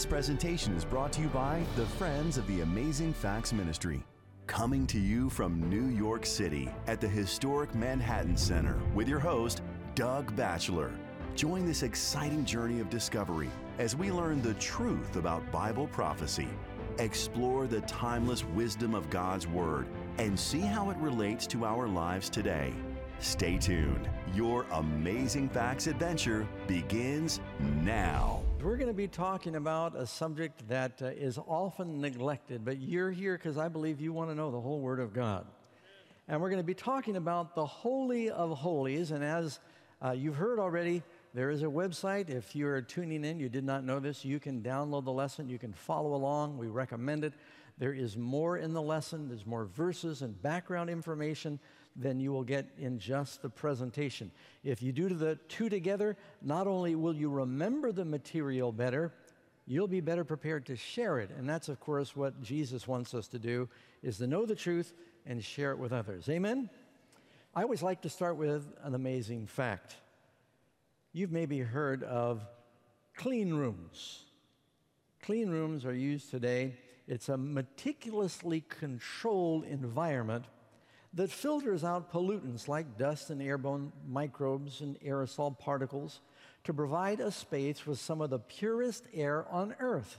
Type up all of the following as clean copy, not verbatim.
This presentation is brought to you by the Friends of the Amazing Facts Ministry. Coming to you from New York City at the historic Manhattan Center with your host, Doug Batchelor. Join this exciting journey of discovery as we learn the truth about Bible prophecy, explore the timeless wisdom of God's Word, and see how it relates to our lives today. Stay tuned. Your Amazing Facts adventure begins now. We're going to be talking about a subject that is often neglected, but you're here because I believe you want to know the whole Word of God. And we're going to be talking about the Holy of Holies, and as you've heard already, there is a website. If you're tuning in, you did not know this, you can download the lesson, you can follow along, we recommend it. There is more in the lesson, there's more verses and background information than you will get in just the presentation. If you do the two together, not only will you remember the material better, you'll be better prepared to share it. And that's, of course, what Jesus wants us to do, is to know the truth and share it with others. Amen? I always like to start with an amazing fact. You've maybe heard of clean rooms. Clean rooms are used today. It's a meticulously controlled environment that filters out pollutants like dust and airborne microbes and aerosol particles to provide a space with some of the purest air on earth.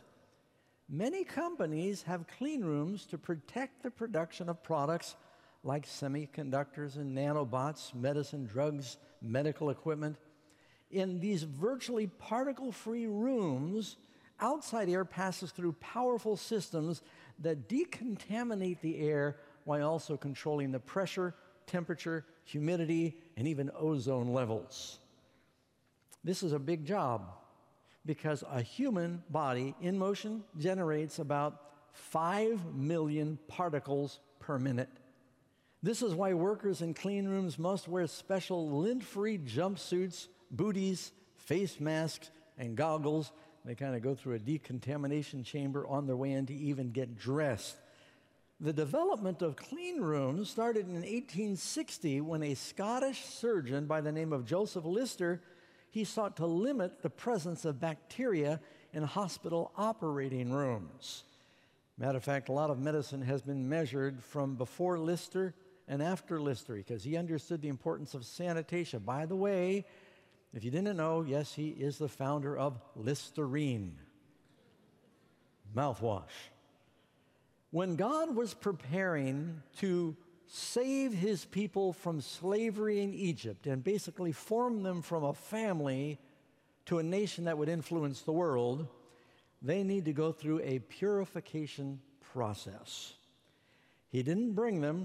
Many companies have clean rooms to protect the production of products like semiconductors and nanobots, medicine, drugs, medical equipment. In these virtually particle-free rooms, outside air passes through powerful systems that decontaminate the air while also controlling the pressure, temperature, humidity, and even ozone levels. This is a big job because a human body in motion generates about 5 million particles per minute. This is why workers in clean rooms must wear special lint-free jumpsuits, booties, face masks, and goggles. They kind of go through a decontamination chamber on their way in to even get dressed. The development of clean rooms started in 1860 when a Scottish surgeon by the name of Joseph Lister, he sought to limit the presence of bacteria in hospital operating rooms. Matter of fact, a lot of medicine has been measured from before Lister and after Lister because he understood the importance of sanitation. By the way, if you didn't know, yes, he is the founder of Listerine mouthwash. When God was preparing to save his people from slavery in Egypt and basically form them from a family to a nation that would influence the world, they need to go through a purification process. He didn't bring them